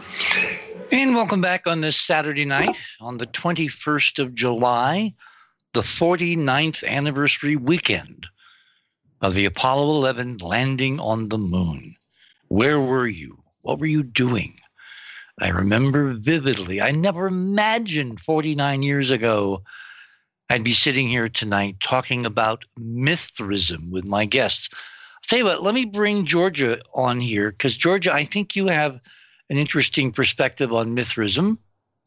And welcome back on this Saturday night on the 21st of July, the 49th anniversary weekend of the Apollo 11 landing on the moon. Where were you? What were you doing? I remember vividly. I never imagined 49 years ago I'd be sitting here tonight talking about Mithraism with my guests. I'll tell you what, let me bring Georgia on here because, Georgia, I think you have an interesting perspective on Mithraism.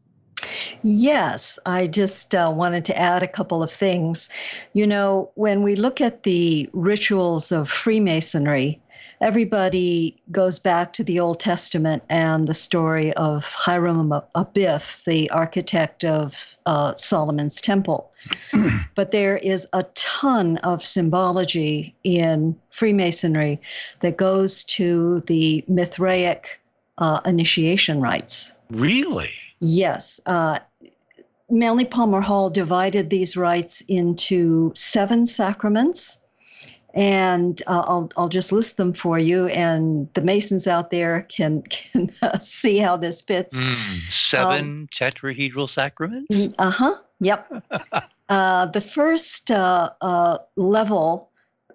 Yes, I just wanted to add a couple of things. You know, when we look at the rituals of Freemasonry, everybody goes back to the Old Testament and the story of Hiram Abiff, the architect of Solomon's Temple. But there is a ton of symbology in Freemasonry that goes to the Mithraic initiation rites. Really? Yes. Manly Palmer Hall divided these rites into 7 sacraments, and I'll just list them for you, and the Masons out there can see how this fits. 7 tetrahedral sacraments? Yep. The first level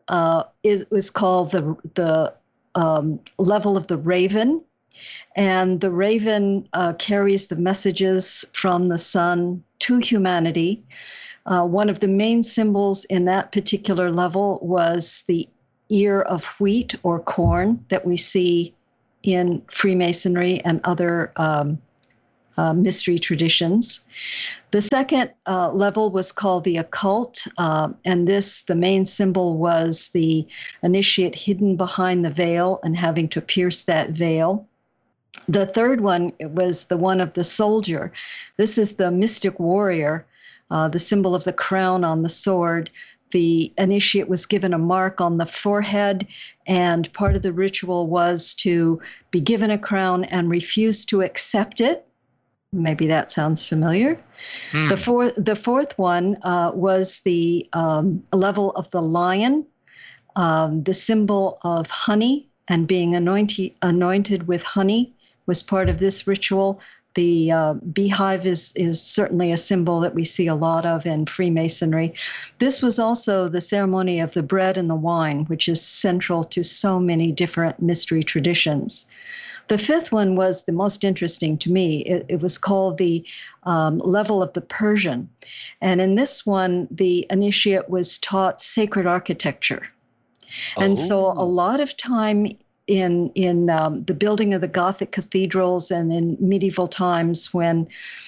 is called the level of the raven. And the raven carries the messages from the sun to humanity. One of the main symbols in that particular level was the ear of wheat or corn that we see in Freemasonry and other mystery traditions. The second level was called the occult, and the main symbol was the initiate hidden behind the veil and having to pierce that veil. The third one was the one of the soldier. This is the mystic warrior, the symbol of the crown on the sword. The initiate was given a mark on the forehead, and part of the ritual was to be given a crown and refuse to accept it. Maybe that sounds familiar. The fourth one was the level of the lion, the symbol of honey and being anointed with honey was part of this ritual. The beehive is certainly a symbol that we see a lot of in Freemasonry. This was also the ceremony of the bread and the wine, which is central to so many different mystery traditions. The fifth one was the most interesting to me. It was called the level of the Persian. And in this one, the initiate was taught sacred architecture. And so a lot of time in the building of the Gothic cathedrals and in medieval times when,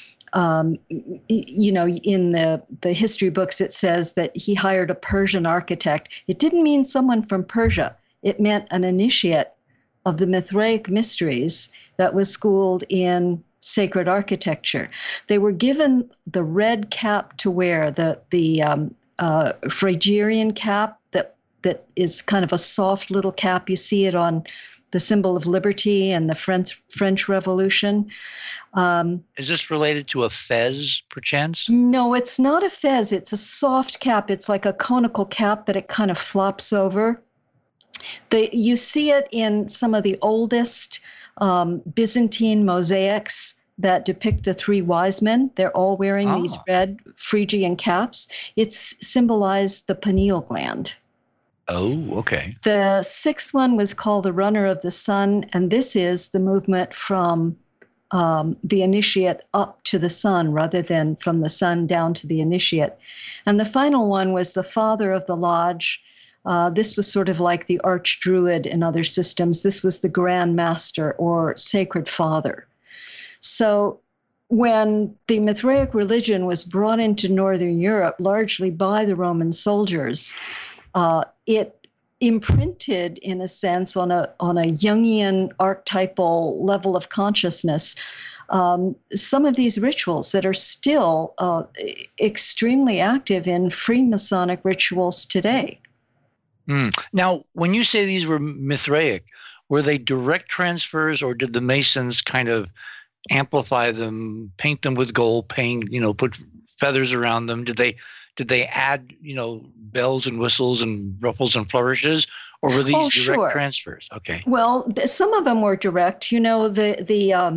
in the history books, it says that he hired a Persian architect. It didn't mean someone from Persia. It meant an initiate of the Mithraic mysteries that was schooled in sacred architecture. They were given the red cap to wear, the Phrygian cap that is kind of a soft little cap. You see it on the symbol of liberty and the French Revolution. Is this related to a fez, perchance? No, it's not a fez. It's a soft cap. It's like a conical cap, but it kind of flops over. You see it in some of the oldest Byzantine mosaics that depict the 3 wise men. They're all wearing these red Phrygian caps. It's symbolized the pineal gland. Oh, okay. The 6th one was called the Runner of the Sun, and this is the movement from the initiate up to the sun rather than from the sun down to the initiate. And the final one was the Father of the Lodge. This was sort of like the Archdruid in other systems. This was the Grand Master or Sacred Father. So when the Mithraic religion was brought into Northern Europe, largely by the Roman soldiers, it imprinted, in a sense, on a Jungian archetypal level of consciousness, some of these rituals that are still extremely active in Freemasonic rituals today. Now, when you say these were Mithraic, were they direct transfers, or did the Masons kind of amplify them, paint them with gold, put feathers around them? Did they add, bells and whistles and ruffles and flourishes, or were these direct transfers? Okay. Well, some of them were direct. The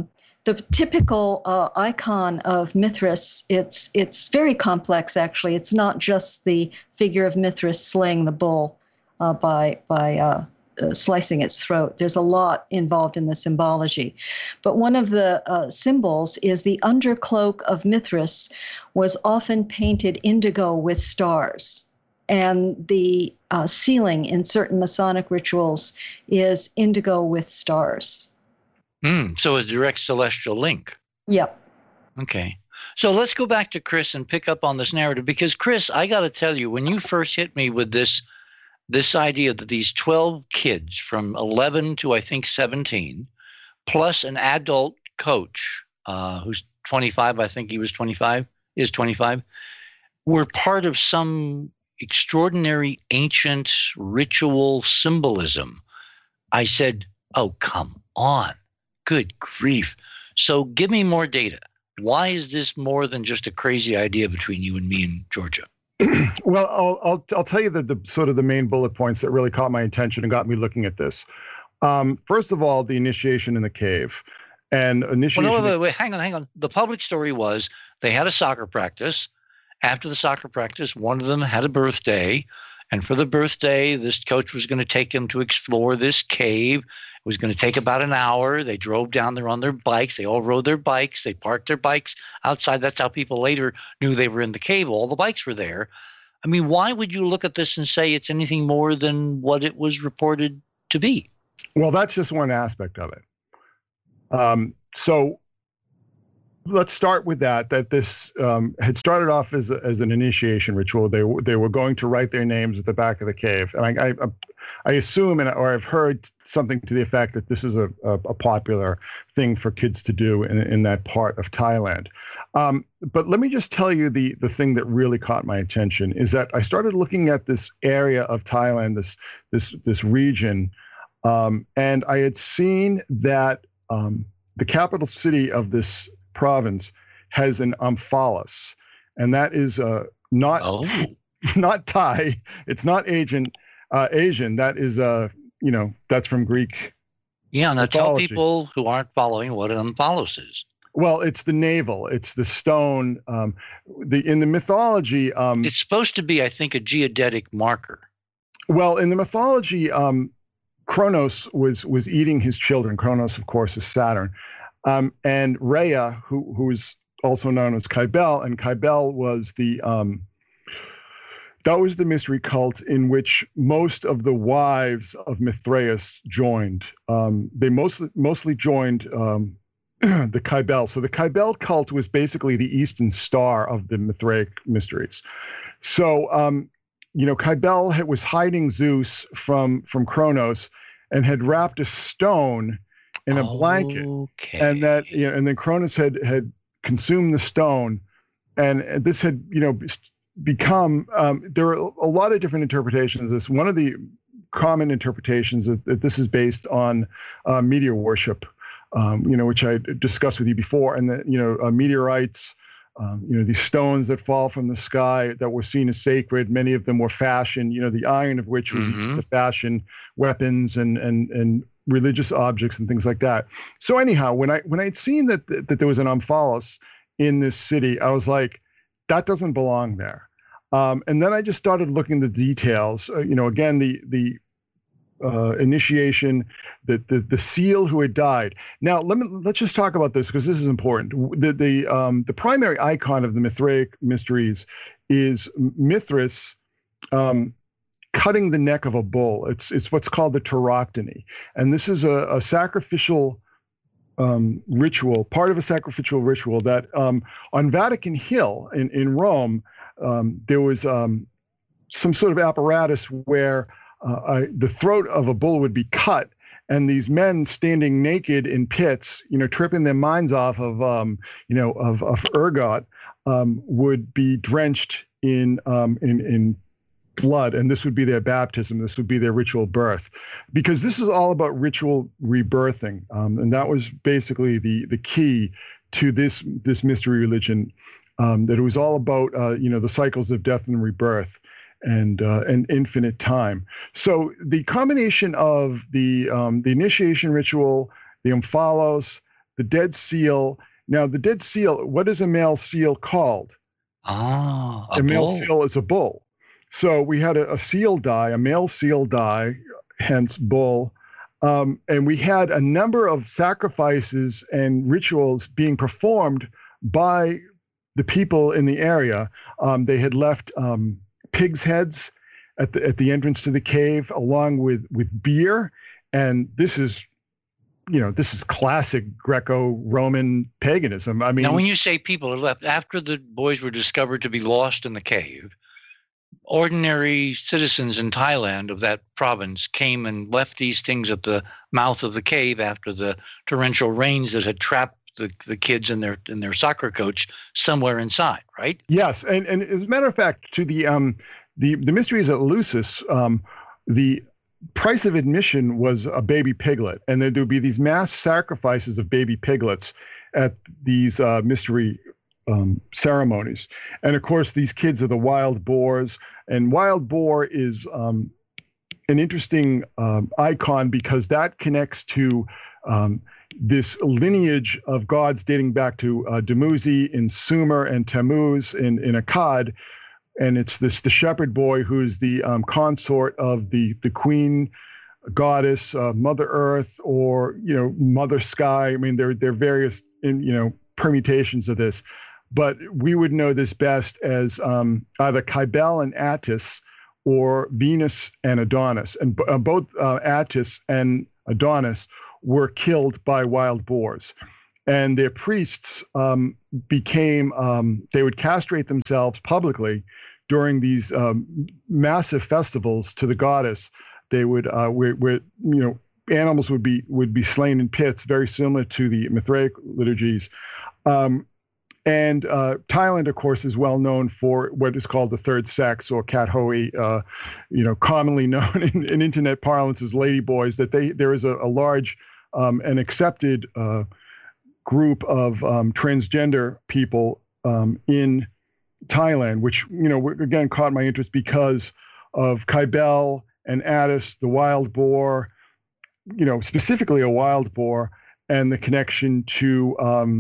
the typical icon of Mithras, it's very complex, actually. It's not just the figure of Mithras slaying the bull by slicing its throat. There's a lot involved in the symbology. But one of the symbols is the undercloak of Mithras was often painted indigo with stars. And the ceiling in certain Masonic rituals is indigo with stars. So a direct celestial link. Yep. Okay. So let's go back to Chris and pick up on this narrative, because Chris, I got to tell you, when you first hit me with this idea that these 12 kids from 11 to I think 17, plus an adult coach who's 25, I think he was 25, is 25, were part of some extraordinary ancient ritual symbolism. I said, oh, come on. Good grief. So give me more data. Why is this more than just a crazy idea between you and me and Georgia? Well, I'll tell you the sort of the main bullet points that really caught my attention and got me looking at this. First of all, the initiation in the cave. And initiation. Well, no, wait, hang on. The public story was they had a soccer practice. After the soccer practice, one of them had a birthday. And for the birthday, this coach was going to take him to explore this cave. It was going to take about an hour. They drove down there on their bikes. They all rode their bikes. They parked their bikes outside. That's how people later knew they were in the cave. All the bikes were there. I mean, why would you look at this and say it's anything more than what it was reported to be? Well, that's just one aspect of it. So let's start with that this had started off as an initiation ritual. They were going to write their names at the back of the cave. And I assume, or I've heard something to the effect that this is a popular thing for kids to do in that part of Thailand. But let me just tell you the thing that really caught my attention is that I started looking at this area of Thailand, this region, and I had seen that the capital city of this province has an omphalos, and that is not Thai. It's not Asian. That is that's from Greek. Yeah, now tell people who aren't following what an omphalos is. Well, it's the navel. It's the stone. In the mythology, it's supposed to be, I think, a geodetic marker. Well, in the mythology, Kronos was eating his children. Kronos, of course, is Saturn. And Rhea, who is also known as Kybele, and Kybele was that was the mystery cult in which most of the wives of Mithraeus joined. They mostly joined the Kybele. So the Kybele cult was basically the Eastern Star of the Mithraic mysteries. So Kybele was hiding Zeus from Kronos and had wrapped a stone in a blanket, and then Cronus had consumed the stone, and this had become. There are a lot of different interpretations of this. One of the common interpretations that this is based on meteor worship, which I discussed with you before, and that meteorites. These stones that fall from the sky that were seen as sacred, many of them were fashioned, the iron of which was used to fashion weapons and religious objects and things like that. So anyhow, when I'd seen that there was an omphalos in this city, I was like, that doesn't belong there. And then I just started looking at the details. Again, the initiation, the seal who had died. Now let's just talk about this because this is important. The primary icon of the Mithraic mysteries is Mithras cutting the neck of a bull. It's what's called the tauroctony, and this is a sacrificial ritual, part of a sacrificial ritual that on Vatican Hill in Rome, there was some sort of apparatus where the throat of a bull would be cut, and these men standing naked in pits, tripping their minds off of ergot, would be drenched in blood, and this would be their baptism. This would be their ritual birth, because this is all about ritual rebirthing, and that was basically the key to this mystery religion. That it was all about the cycles of death and rebirth and infinite time. So the combination of the initiation ritual, the omphalos, the dead seal. Now, the dead seal, what is a male seal called? A male bull. seal is a bull. So we had a seal die, a male seal die, hence bull. And we had a number of sacrifices and rituals being performed by the people in the area. They had left pigs' heads at the entrance to the cave, along with beer. And this is classic Greco-Roman paganism. I mean, now, when you say people are left after the boys were discovered to be lost in the cave, ordinary citizens in Thailand of that province came and left these things at the mouth of the cave after the torrential rains that had trapped the kids in their soccer coach somewhere inside, right? Yes, and as a matter of fact, to the mysteries at Eleusis, the price of admission was a baby piglet, and there would be these mass sacrifices of baby piglets at these mystery ceremonies. And of course, these kids are the wild boars, and wild boar is an interesting icon because that connects to this lineage of gods dating back to Dumuzi in Sumer and Tammuz in Akkad. And it's the shepherd boy who's the consort of the queen goddess, Mother Earth, or Mother Sky. I mean, there are various permutations of this, but we would know this best as either Cybele and Attis, or Venus and Adonis. And both Attis and Adonis were killed by wild boars. And their priests they would castrate themselves publicly during these massive festivals to the goddess. They would, where animals would be slain in pits, very similar to the Mithraic liturgies. And Thailand, of course, is well known for what is called the third sex, or Kat Hoi, commonly known in internet parlance as ladyboys. That there is a large and accepted group of transgender people in Thailand, which again caught my interest because of Cybele and Attis, the wild boar, specifically a wild boar, and the connection to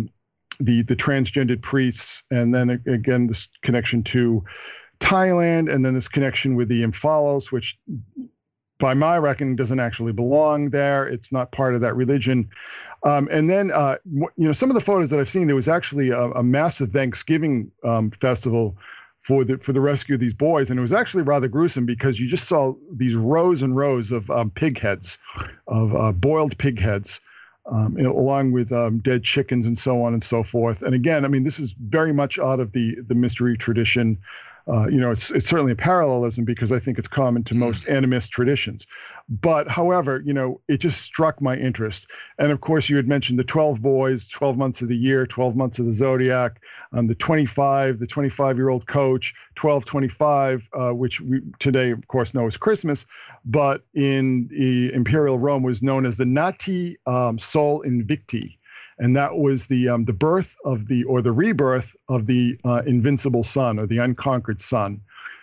the transgendered priests, and then again this connection to Thailand, and then this connection with the Imphalos, which by my reckoning doesn't actually belong there. It's not part of that religion. And then some of the photos that I've seen, there was actually a massive Thanksgiving festival for the rescue of these boys, and it was actually rather gruesome because you just saw these rows and rows of pig heads, of boiled pig heads, along with dead chickens and so on and so forth. And again, I mean, this is very much out of the mystery tradition. It's certainly a parallelism because I think it's common to most animist traditions. But however, it just struck my interest. And of course, you had mentioned the 12 boys, 12 months of the year, 12 months of the zodiac, the 25-year-old coach, 1225, which we today, of course, know as Christmas, but in the Imperial Rome was known as the Nati Sol Invicti. And that was the birth of the rebirth of the invincible sun, or the unconquered sun.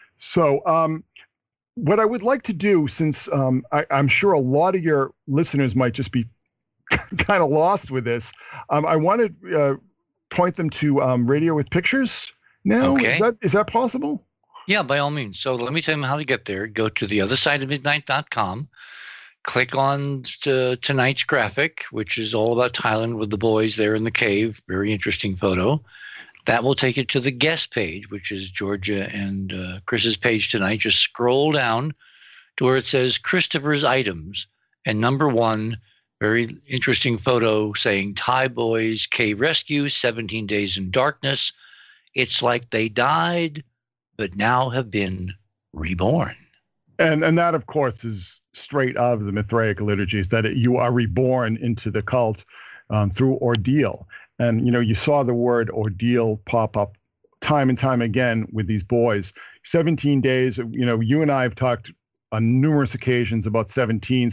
So what I would like to do, since I'm sure a lot of your listeners might just be kind of lost with this, I want to point them to Radio with Pictures now. Okay. Is that possible? Yeah, by all means. So let me tell them how to get there. Go to theothersideofmidnight.com. Click on tonight's graphic, which is all about Thailand with the boys there in the cave. Very interesting photo. That will take you to the guest page, which is Georgia and Chris's page tonight. Just scroll down to where it says Christopher's Items. And number one, very interesting photo saying Thai boys cave rescue, 17 days in darkness. It's like they died, but now have been reborn. And that, of course, is straight out of the Mithraic liturgies, that you are reborn into the cult through ordeal. And, you saw the word ordeal pop up time and time again with these boys. 17 days, you and I have talked on numerous occasions about 17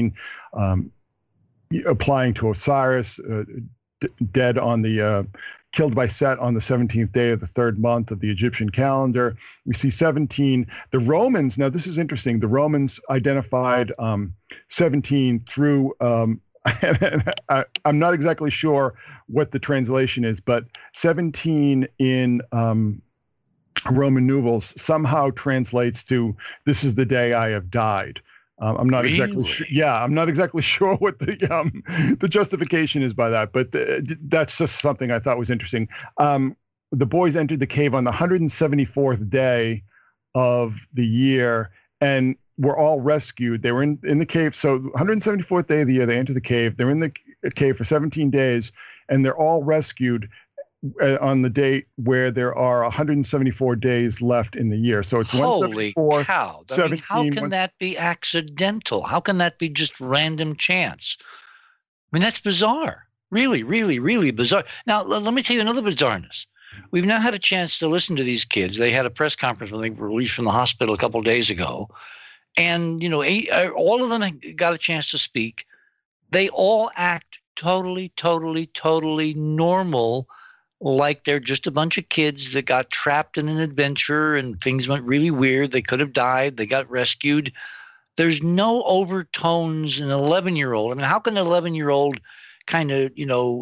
applying to Osiris, dead on the killed by Set on the 17th day of the third month of the Egyptian calendar. We see 17. The Romans, now this is interesting, the Romans identified 17 through I'm not exactly sure what the translation is, but 17 in Roman numerals somehow translates to "This is the day I have died." I'm not exactly sure. Yeah, I'm not exactly sure what the justification is by that, but that's just something I thought was interesting. The boys entered the cave on the 174th day of the year and were all rescued. They were in the cave. So 174th day of the year, they enter the cave. They're in the cave for 17 days, and they're all rescued on the date where there are 174 days left in the year. So it's holy 174, cow. 17, how can that be accidental? How can that be just random chance? I mean, that's bizarre. Really, really, really bizarre. Now, let me tell you another bizarreness. We've now had a chance to listen to these kids. They had a press conference when they were released from the hospital a couple of days ago. And, all of them got a chance to speak. They all act totally, totally, totally normal, like they're just a bunch of kids that got trapped in an adventure and things went really weird. They could have died. They got rescued. There's no overtones in an 11-year-old. I mean, how can an 11-year-old kind of,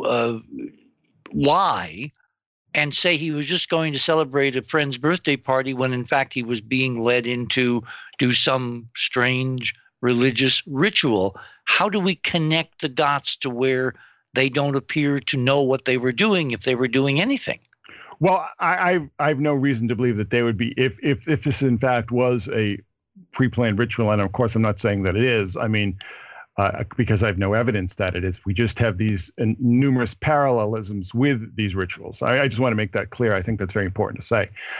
lie and say he was just going to celebrate a friend's birthday party when in fact he was being led into do some strange religious ritual? How do we connect the dots to where they don't appear to know what they were doing, if they were doing anything? Well, I have no reason to believe that they would be, if this in fact was a pre-planned ritual, and of course I'm not saying that it is. I mean, because I have no evidence that it is. We just have these numerous parallelisms with these rituals. I just want to make that clear. I think that's very important to say.